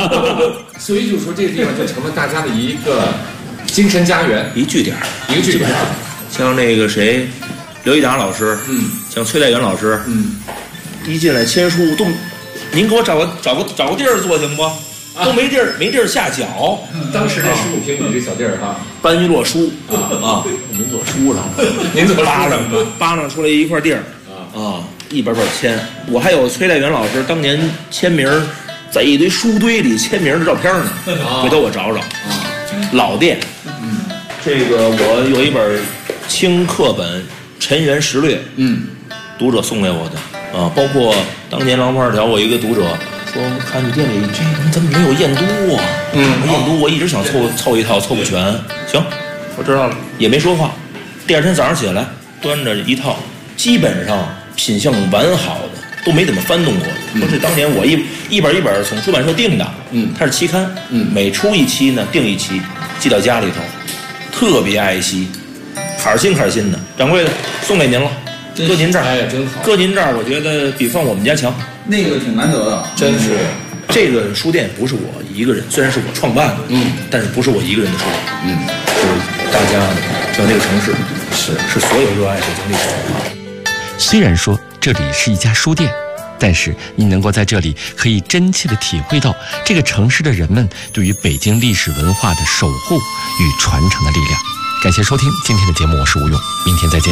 所以就说这个地方就成了大家的一个精神家园， 一据点。像那个谁，刘一达老师，像崔代元老师，一进来签书都，您给我找个地儿坐行不？都没地儿下脚。 当时这15平米这小地儿哈， 搬一摞书您坐书上， 您坐扒拉出来一块地儿一本本签。我还有崔代元老师当年签名，在一堆书堆里签名的照片呢，回头我找找老店。这个我有一本清课本《陈元实略》，读者送给我的包括当年狼花条，我一个读者说，看你店里这你怎么没有燕都啊？燕都我一直想凑一套，凑不全。行，我知道了，也没说话。第二天早上起来，端着一套，基本上品相完好的，都没怎么翻动过。说是当年我一本一本从出版社订的，它是期刊，每出一期呢订一期，寄到家里头，特别爱惜，坎儿新的。掌柜的送给您了，搁您这儿， 哎，真好， 搁您这儿，我觉得比放我们家强。 那个挺难得的， 真是。 这个书店不是我一个人，虽然是我创办的，但是不是我一个人的书店，是大家的，像这个城市是所有热爱北京历史文化。 虽然说这里是一家书店，但是你能够在这里可以真切地体会到这个城市的人们对于北京历史文化的守护与传承的力量。感谢收听今天的节目，我是吴勇，明天再见。